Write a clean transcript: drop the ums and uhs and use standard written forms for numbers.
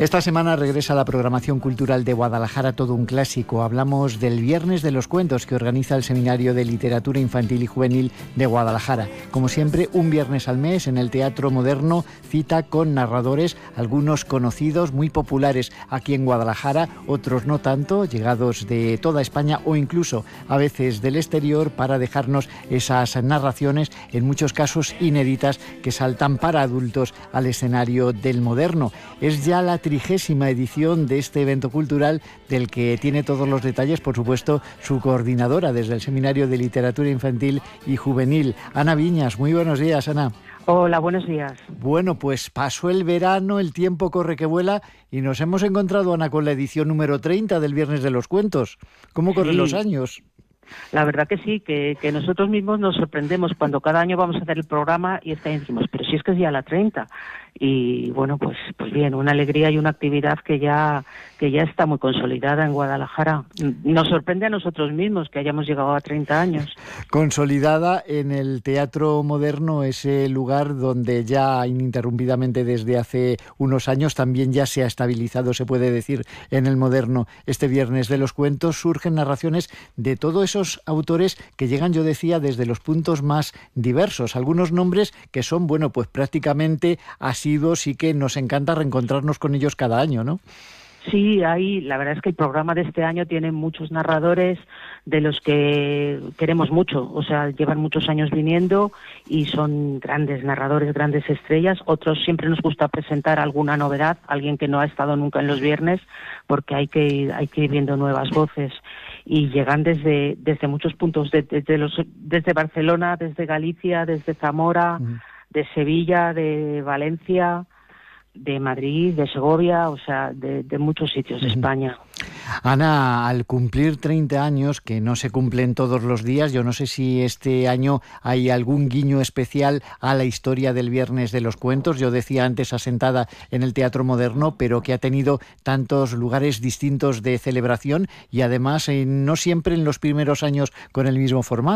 Esta semana regresa la programación cultural de Guadalajara, todo un clásico. Hablamos del Viernes de los Cuentos que organiza el Seminario de Literatura Infantil y Juvenil de Guadalajara. Como siempre, un viernes al mes en el Teatro Moderno, cita con narradores, algunos conocidos, muy populares aquí en Guadalajara, otros no tanto, llegados de toda España o incluso a veces del exterior, para dejarnos esas narraciones, en muchos casos inéditas, que saltan para adultos al escenario del Moderno. Es ya la 30ª edición de este evento cultural, del que tiene todos los detalles, por supuesto, su coordinadora desde el Seminario de Literatura Infantil y Juvenil, Ana Viñas. Muy buenos días, Ana. Hola, buenos días. Bueno, pues pasó el verano, el tiempo corre que vuela y nos hemos encontrado, Ana, con la edición número 30 del Viernes de los Cuentos. ¿Cómo corren los años? La verdad que sí, que nosotros mismos nos sorprendemos cuando cada año vamos a hacer el programa y este año decimos, pero si es que es ya la 30. Y bueno, pues bien, una alegría y una actividad que ya está muy consolidada en Guadalajara. Nos sorprende a nosotros mismos que hayamos llegado a 30 años. Consolidada en el Teatro Moderno, ese lugar donde ya ininterrumpidamente desde hace unos años también ya se ha estabilizado, se puede decir, en el Moderno. Este Viernes de los Cuentos surgen narraciones de todos esos autores que llegan, yo decía, desde los puntos más diversos. Algunos nombres que son, bueno, pues prácticamente asiduos y que nos encanta reencontrarnos con ellos cada año, ¿no? Sí, la verdad es que el programa de este año tiene muchos narradores de los que queremos mucho, o sea, llevan muchos años viniendo y son grandes narradores, grandes estrellas. Otros siempre nos gusta presentar alguna novedad, alguien que no ha estado nunca en los viernes, porque hay que ir viendo nuevas voces. Y llegan desde muchos puntos, desde Barcelona, desde Galicia, desde Zamora, de Sevilla, de Valencia, de Madrid, de Segovia, o sea, de muchos sitios de España. Ana, al cumplir 30 años, que no se cumplen todos los días, yo no sé si este año hay algún guiño especial a la historia del Viernes de los Cuentos. Yo decía antes, asentada en el Teatro Moderno, pero que ha tenido tantos lugares distintos de celebración y además no siempre en los primeros años con el mismo formato.